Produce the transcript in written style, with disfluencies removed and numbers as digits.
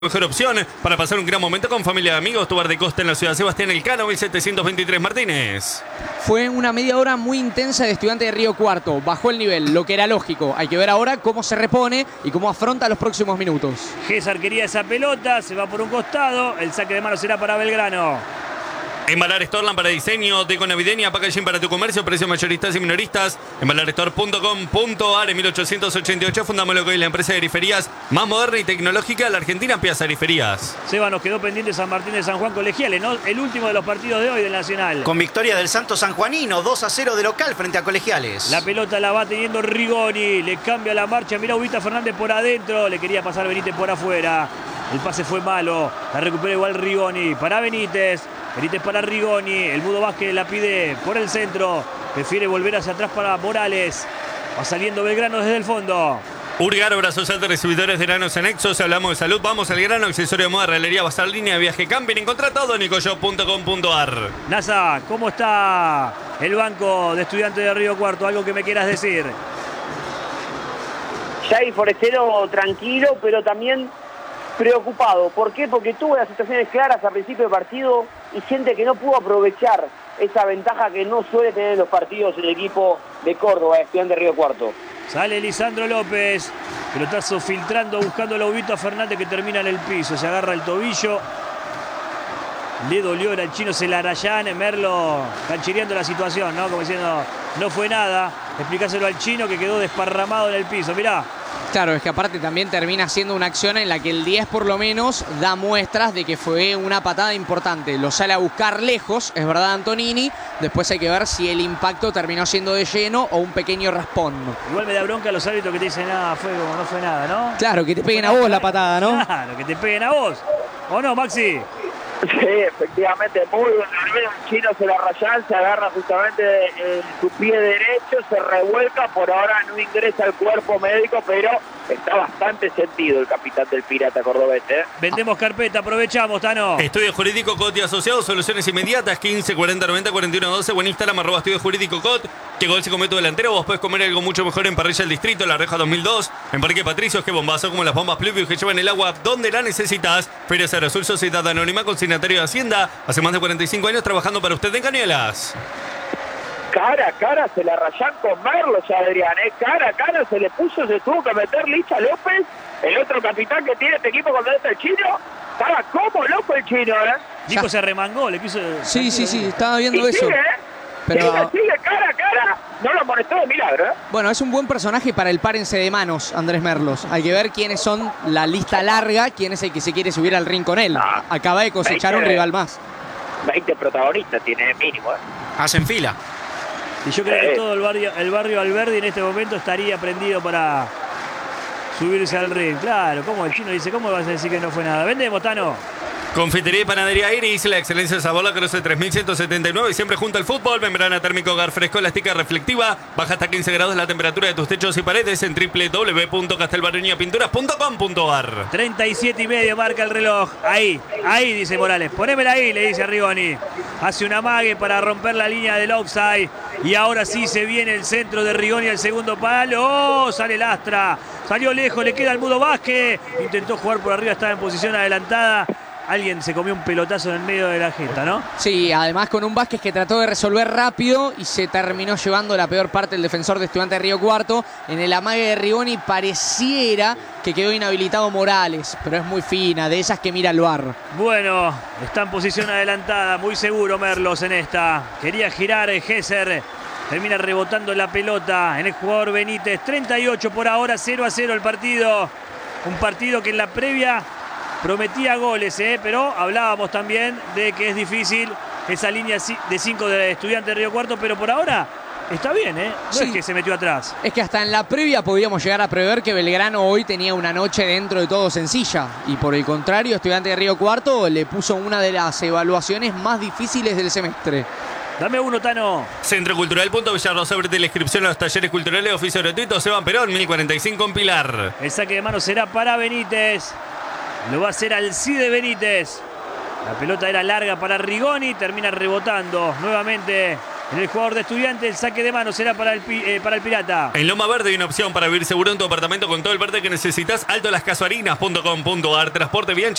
Mejor opción para pasar un gran momento con familia y amigos. Tu bar de costa en la ciudad Sebastián Elcano, 1723 Martínez. Fue una media hora muy intensa de Estudiantes de Río Cuarto. Bajó el nivel, lo que era lógico. Hay que ver ahora cómo se repone y cómo afronta los próximos minutos. César quería esa pelota, se va por un costado. El saque de mano será para Belgrano. Embalar Store, lámpara de diseño, deco navideña, packaging para tu comercio, precios mayoristas y minoristas. Embalarstore.com.ar. En 1888 fundamos lo que hoy es la empresa de griferías más moderna y tecnológica de la Argentina, Piazza Griferías. Seba, nos quedó pendiente San Martín de San Juan Colegiales, ¿no? El último de los partidos de hoy del Nacional. Con victoria del Santo Sanjuanino, 2-0 de local frente a Colegiales. La pelota la va teniendo Rigoni, le cambia la marcha, mirá Ubita Fernández por adentro, le quería pasar Benítez por afuera. El pase fue malo, la recupera igual Rigoni, para Benítez para Rigoni, el Mudo Vázquez la pide por el centro, prefiere volver hacia atrás para Morales. Va saliendo Belgrano desde el fondo. Urgar, brazos altos, recibidores de granos anexos. Hablamos de salud, vamos al grano. Accesorio de moda, realería, bazar, línea de viaje, camping. Encontrá todo en ecoshop.com.ar. NASA, ¿cómo está el banco de Estudiantes de Río Cuarto? ¿Algo que me quieras decir? Jair Forestero tranquilo, pero también preocupado. ¿Por qué? Porque tuvo las situaciones claras a principio de partido y siente que no pudo aprovechar esa ventaja que no suele tener en los partidos el equipo de Córdoba, Estudiantes de Río Cuarto. Sale Lisandro López, pelotazo filtrando, buscando a Ubita Fernández que termina en el piso, se agarra el tobillo. Le dolió, era el chino Celarayán, Merlo canchereando la situación, ¿no? Como diciendo, no fue nada. Explicáselo al chino que quedó desparramado en el piso, mirá. Claro, es que aparte también termina siendo una acción en la que el 10 por lo menos da muestras de que fue una patada importante. Lo sale a buscar lejos, es verdad Antonini. Después hay que ver si el impacto terminó siendo de lleno o un pequeño raspón. Igual me da bronca a los árbitros que te dicen, nada, fue como no fue nada, ¿no? Claro, que te peguen a vos la patada, ¿no? Claro, que te peguen a vos. ¿O no, Maxi? Sí, efectivamente, muy buen nivel. El chino Celarayán se agarra justamente en su pie derecho, se revuelca, por ahora no ingresa al cuerpo médico, pero está bastante sentido el capitán del Pirata cordobés, ¿eh? Vendemos carpeta, aprovechamos, Tano. Estudio Jurídico COT y Asociados, soluciones inmediatas, 15 40 90 41 12 o en Instagram, @Estudio Jurídico COT. Que gol se come tu delantero, vos podés comer algo mucho mejor en Parrilla El Distrito, La Reja 2002, en Parque Patricios, que bombazo como las bombas Pluvius que llevan el agua donde la necesitas. Feria Aerosol, Sociedad Anónima, consignatario de Hacienda, hace más de 45 años trabajando para usted en Cañuelas. Cara a cara se la rayan con Merlo ya, Adrián, ¿eh? Cara a cara se le puso, se tuvo que meter Licha López, el otro capitán que tiene este equipo cuando está el chino. Estaba como loco el chino, ¿eh? Nico se remangó, le quiso... Sí, estaba viendo y eso. sigue, Pero... sigue cara a cara. No lo molestó de milagro, ¿eh? Bueno, es un buen personaje para el párense de manos, Andrés Merlos. Hay que ver quiénes son la lista larga, quién es el que se quiere subir al ring con él. Acaba de cosechar 20, un rival más. 20 protagonistas tiene mínimo, ¿eh? Hacen fila. Y yo creo que todo el barrio Alberdi en este momento estaría prendido para subirse al ring. Claro, como el chino dice, ¿cómo vas a decir que no fue nada? Vendemos, Tano. Confitería y panadería Iris, la excelencia de sabor, la Cruce 3179 y siempre junto al fútbol. Membrana térmico hogar fresco, elástica reflectiva. Baja hasta 15 grados la temperatura de tus techos y paredes en www.castelbaroñapinturas.com.ar. 37:30 marca el reloj. Ahí dice Morales. Ponémela ahí, le dice a Rigoni. Hace un amague para romper la línea del offside. Y ahora sí se viene el centro de Rigoni al segundo palo. ¡Oh! Sale Lastra. Salió lejos, le queda el Mudo Vázquez. Intentó jugar por arriba, estaba en posición adelantada. Alguien se comió un pelotazo en el medio de la jeta, ¿no? Sí, además con un Vázquez que trató de resolver rápido y se terminó llevando la peor parte del defensor de Estudiantes de Río Cuarto. En el amague de Rigoni pareciera que quedó inhabilitado Morales, pero es muy fina, de esas que mira el VAR. Bueno, está en posición adelantada, muy seguro Merlos en esta. Quería girar Gesser, termina rebotando la pelota en el jugador Benítez. 38 por ahora, 0-0 el partido. Un partido que en la previa prometía goles, pero hablábamos también de que es difícil esa línea de 5 de Estudiantes de Río Cuarto, pero por ahora está bien, No sí. es que se metió atrás. Es que hasta en la previa podíamos llegar a prever que Belgrano hoy tenía una noche dentro de todo sencilla. Y por el contrario, Estudiantes de Río Cuarto le puso una de las evaluaciones más difíciles del semestre. Dame uno, Tano. Centro Cultural Villarrosa, abre la inscripción a los talleres culturales, oficio gratuito, Seban Perón, 1045 en Pilar. El saque de mano será para Benítez. Lo va a hacer Alcide Benítez. La pelota era larga para Rigoni, termina rebotando nuevamente en el jugador de Estudiantes. El saque de mano será para el Pirata. En Loma Verde hay una opción para vivir seguro en tu apartamento con todo el verde que necesitas. Altolascasuarinas.com.ar. Transporte Bianchi.